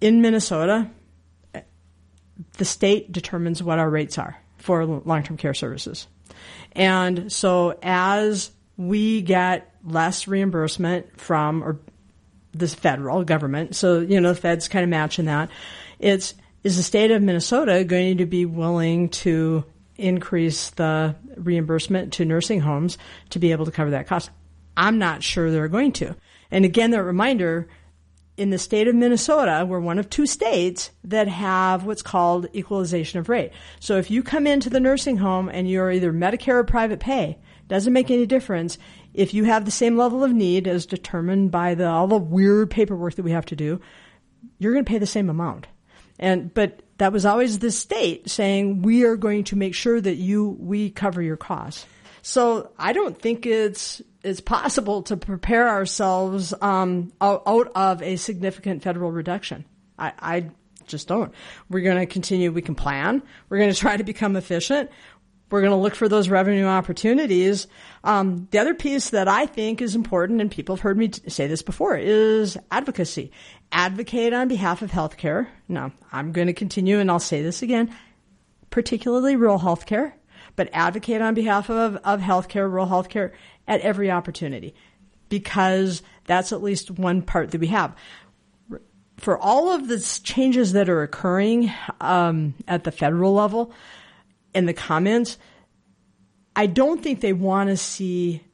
in Minnesota, the state determines what our rates are for long-term care services. And so as we get less reimbursement from the federal government, so, the feds kind of matching that, is the state of Minnesota going to be willing to increase the reimbursement to nursing homes to be able to cover that cost? I'm not sure they're going to. And again, that reminder, in the state of Minnesota, we're one of 2 states that have what's called equalization of rate. So if you come into the nursing home and you're either Medicare or private pay, doesn't make any difference. If you have the same level of need as determined by all the weird paperwork that we have to do, you're going to pay the same amount. But that was always the state saying, we are going to make sure that we cover your costs. So I don't think it's possible to prepare ourselves out of a significant federal reduction. I just don't. We're going to continue. We can plan. We're going to try to become efficient. We're going to look for those revenue opportunities. The other piece that I think is important, and people have heard me say this before, is advocacy. Advocate on behalf of healthcare. Now, I'm going to continue, and I'll say this again, particularly rural healthcare, but advocate on behalf of healthcare, rural healthcare, at every opportunity, because that's at least one part that we have. For all of the changes that are occurring at the federal level in the comments, I don't think they want to see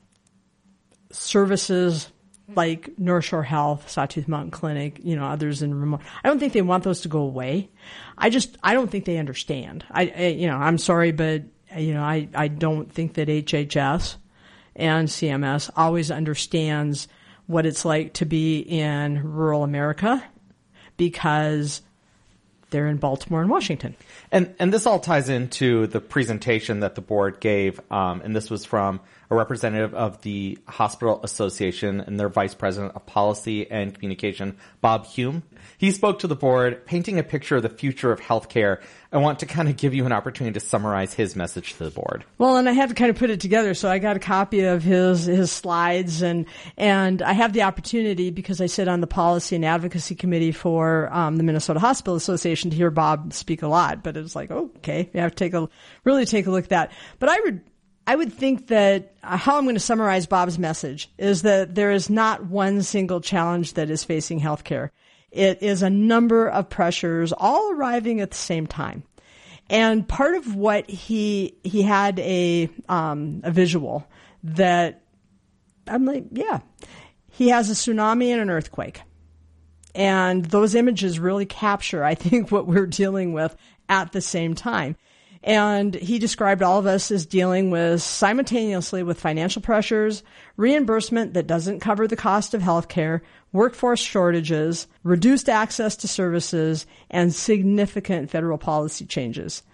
services like North Shore Health, Sawtooth Mountain Clinic, others in remote. I don't think they want those to go away. I don't think they understand. I'm sorry, but I don't think that HHS and CMS always understands what it's like to be in rural America, because they're in Baltimore and Washington. And this all ties into the presentation that the board gave, and this was from a representative of the Hospital Association and their Vice President of Policy and Communication, Bob Hume. He spoke to the board, painting a picture of the future of healthcare. I want to kind of give you an opportunity to summarize his message to the board. Well, and I had to kind of put it together, so I got a copy of his slides, and I have the opportunity, because I sit on the Policy and Advocacy Committee for the Minnesota Hospital Association, to hear Bob speak a lot. But it was like, okay, you have to really take a look at that. But I would think that how I'm going to summarize Bob's message is that there is not one single challenge that is facing healthcare. It is a number of pressures all arriving at the same time. And part of what he had a visual that I'm like, yeah, he has a tsunami and an earthquake. And those images really capture, I think, what we're dealing with at the same time. And he described all of us as dealing with simultaneously with financial pressures, reimbursement that doesn't cover the cost of healthcare, workforce shortages, reduced access to services, and significant federal policy changes.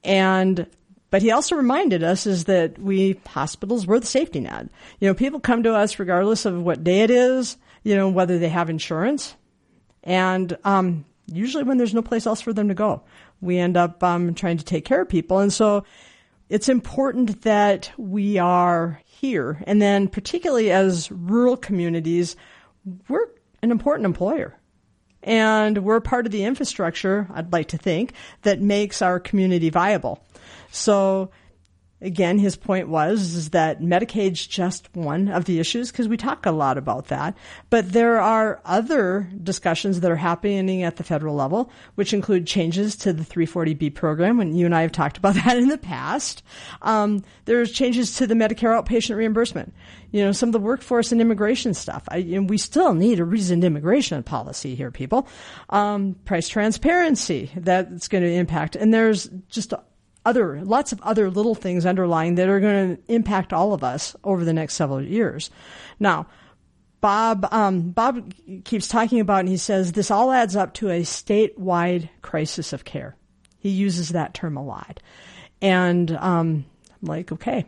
But he also reminded us is that hospitals, we're the safety net. People come to us regardless of what day it is, whether they have insurance. And usually when there's no place else for them to go, we end up trying to take care of people. And so it's important that we are here. And then particularly as rural communities, we're an important employer. And we're part of the infrastructure, I'd like to think, that makes our community viable. So again, his point is that Medicaid's just one of the issues, because we talk a lot about that. But there are other discussions that are happening at the federal level, which include changes to the 340B program, and you and I have talked about that in the past. There's changes to the Medicare outpatient reimbursement. Some of the workforce and immigration stuff. We still need a reasoned immigration policy here, people. Price transparency, that's going to impact. And there's just lots of other little things underlying that are going to impact all of us over the next several years. Now, Bob keeps talking about, and he says, this all adds up to a statewide crisis of care. He uses that term a lot. And I'm like, okay.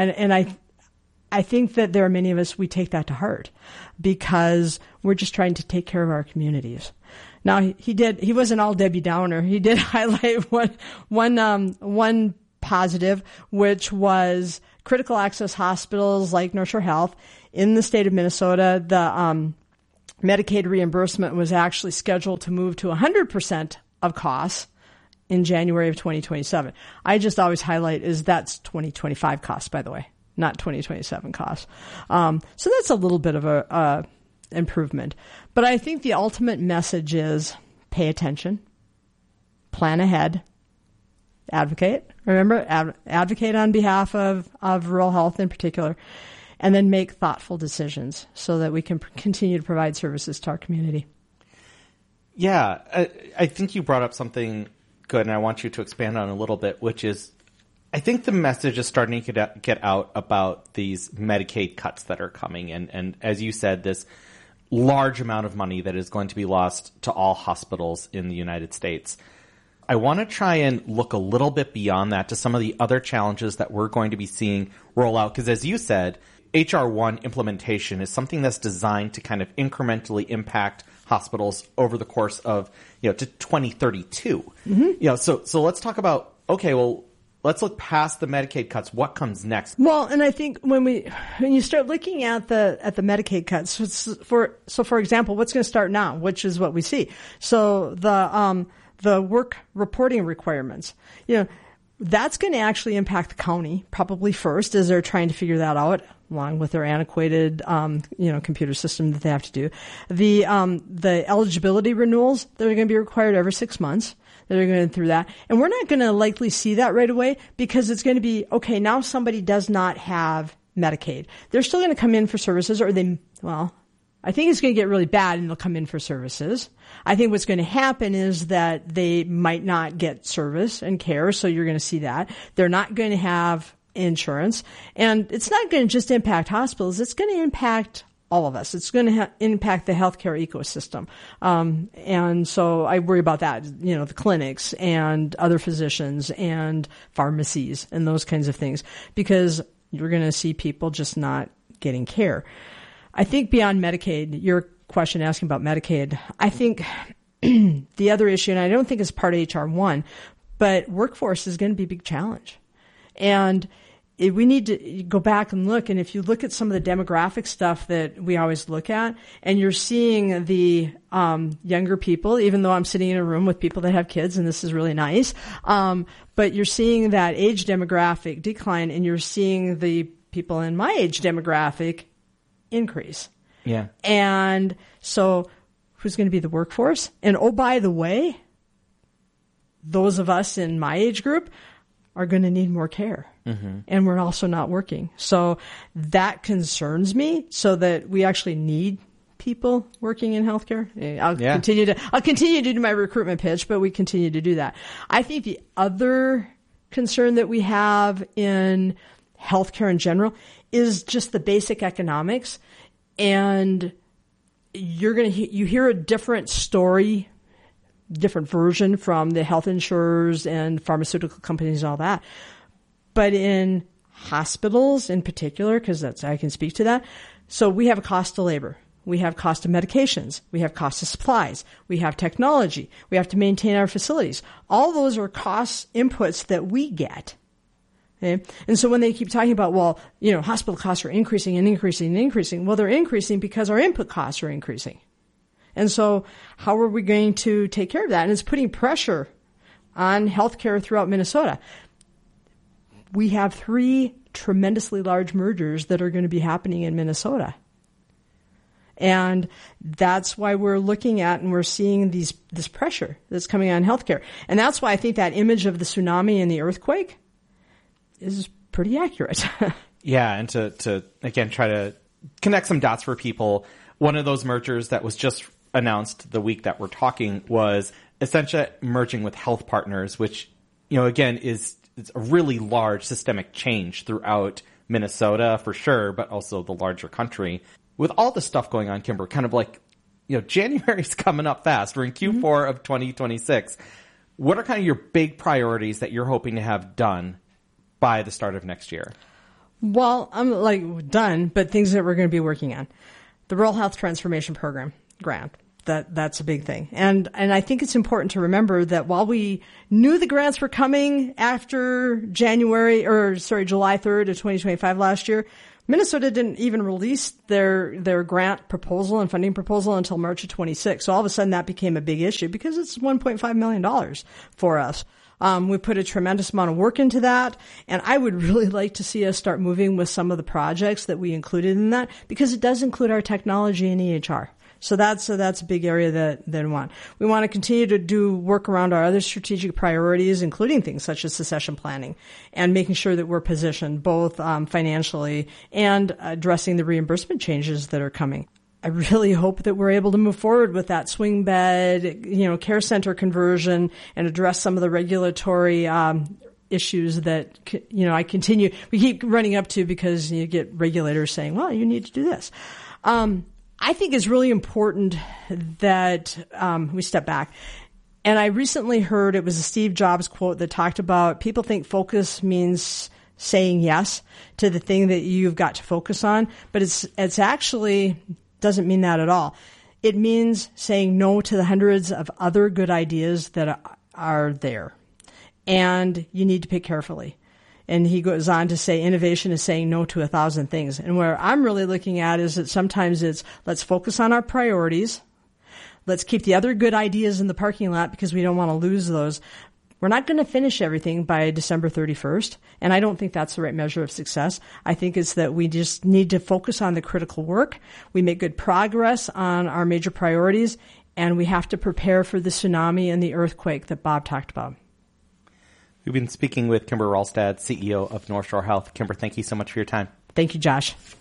I think that there are many of us, we take that to heart because we're just trying to take care of our communities. Now, he wasn't all Debbie Downer. He did highlight one positive, which was critical access hospitals like North Shore Health in the state of Minnesota. Medicaid reimbursement was actually scheduled to move to 100% of costs in January of 2027. I just always highlight is that's 2025 costs, by the way, not 2027 costs. So that's a little bit of a improvement. But I think the ultimate message is pay attention, plan ahead, advocate. Remember, advocate on behalf of rural health in particular, and then make thoughtful decisions so that we can continue to provide services to our community. Yeah, I think you brought up something good, and I want you to expand on a little bit, which is I think the message is starting to get out about these Medicaid cuts that are coming. And as you said, this large amount of money that is going to be lost to all hospitals in the United States. I want to try and look a little bit beyond that to some of the other challenges that we're going to be seeing roll out. Because as you said, HR1 implementation is something that's designed to kind of incrementally impact hospitals over the course of, to 2032. Mm-hmm. So let's talk about, okay, well, let's look past the Medicaid cuts. What comes next? Well, and I think when you start looking at the Medicaid cuts, for example, what's going to start now, which is what we see. So the work reporting requirements, that's going to actually impact the county probably first as they're trying to figure that out, along with their antiquated, computer system that they have to do. The eligibility renewals that are going to be required every 6 months. That are going through that. And we're not going to likely see that right away because it's going to be, okay, now somebody does not have Medicaid. They're still going to come in for services I think it's going to get really bad and they'll come in for services. I think what's going to happen is that they might not get service and care, so you're going to see that. They're not going to have insurance. And it's not going to just impact hospitals. It's going to impact all of us. It's going to impact the healthcare ecosystem. And so I worry about that, the clinics and other physicians and pharmacies and those kinds of things, because you're going to see people just not getting care. I think beyond Medicaid, your question asking about Medicaid, I think the other issue, and I don't think it's part of HR1, but workforce is going to be a big challenge. And we need to go back and look. And if you look at some of the demographic stuff that we always look at, and you're seeing the younger people, even though I'm sitting in a room with people that have kids, and this is really nice, but you're seeing that age demographic decline, and you're seeing the people in my age demographic increase. Yeah. And so who's going to be the workforce? And oh, by the way, those of us in my age group are going to need more care. Mm-hmm. And we're also not working. So that concerns me, so that we actually need people working in healthcare. I'll continue to do my recruitment pitch, but we continue to do that. I think the other concern that we have in healthcare in general is just the basic economics. And you hear a different story, different version from the health insurers and pharmaceutical companies and all that. But in hospitals in particular, because I can speak to that. So we have a cost of labor. We have cost of medications. We have cost of supplies. We have technology. We have to maintain our facilities. All those are cost inputs that we get. Okay? And so when they keep talking about, hospital costs are increasing and increasing and increasing, well, they're increasing because our input costs are increasing. And so how are we going to take care of that? And it's putting pressure on healthcare throughout Minnesota. We have 3 tremendously large mergers that are going to be happening in Minnesota. And that's why we're looking at and we're seeing this pressure that's coming on healthcare. And that's why I think that image of the tsunami and the earthquake is pretty accurate. Yeah, and to again try to connect some dots for people, one of those mergers that was just announced the week that we're talking was Essentia merging with Health Partners, which, again, it's a really large systemic change throughout Minnesota for sure, but also the larger country. With all this stuff going on, Kimber, kind of like, January's coming up fast. We're in Q4 of 2026. What are kind of your big priorities that you're hoping to have done by the start of next year? Well, I'm done, but things that we're going to be working on. The Rural Health Transformation Program grant. That's a big thing. And I think it's important to remember that while we knew the grants were coming after July 3rd of 2025 last year, Minnesota didn't even release their grant proposal and funding proposal until March of 26. So all of a sudden that became a big issue because it's $1.5 million for us. We put a tremendous amount of work into that, and I would really like to see us start moving with some of the projects that we included in that, because it does include our technology and EHR. So that's a big area that we want. We want to continue to do work around our other strategic priorities, including things such as succession planning and making sure that we're positioned both financially and addressing the reimbursement changes that are coming. I really hope that we're able to move forward with that swing bed, care center conversion and address some of the regulatory issues that, we keep running up to because you get regulators saying, well, you need to do this. I think it's really important that we step back. And I recently heard, it was a Steve Jobs quote that talked about people think focus means saying yes to the thing that you've got to focus on, but it's actually doesn't mean that at all. It means saying no to the hundreds of other good ideas that are there. And you need to pick carefully. And he goes on to say innovation is saying no to 1,000 things. And where I'm really looking at is that sometimes it's let's focus on our priorities. Let's keep the other good ideas in the parking lot because we don't want to lose those. We're not going to finish everything by December 31st. And I don't think that's the right measure of success. I think it's that we just need to focus on the critical work. We make good progress on our major priorities, and we have to prepare for the tsunami and the earthquake that Bob talked about. We've been speaking with Kimber Ralstad, CEO of North Shore Health. Kimber, thank you so much for your time. Thank you, Josh.